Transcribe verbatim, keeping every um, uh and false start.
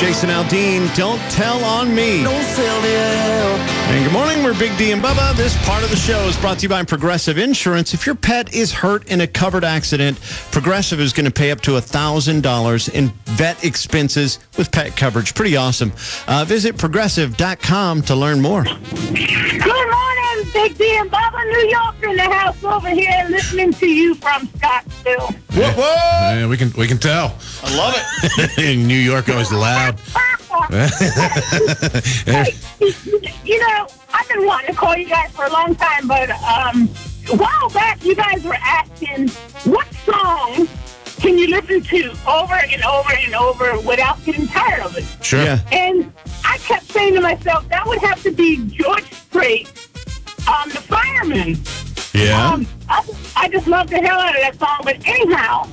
Jason Aldean, Don't Tell on Me. Don't sell the L. And good morning, we're Big D and Bubba. This part of the show is brought to you by Progressive Insurance. If your pet is hurt in a covered accident, Progressive is going to pay up to one thousand dollars in vet expenses with pet coverage. Pretty awesome. Uh, visit progressive dot com to learn more. Good morning, Big D and Bubba. New York in the house over here listening to you from Scottsdale. Whoa, whoa! Yeah, we can we can tell. I love it. In New York, always loud. Hey, you know, I've been wanting to call you guys for a long time, but um, a while back you guys were asking what song can you listen to over and over and over without getting tired of it? Sure. Yeah. And I kept saying to myself, that would have to be George Strait, um, The Fireman. Yeah. Um, I, I just love the hell out of that song, but anyhow,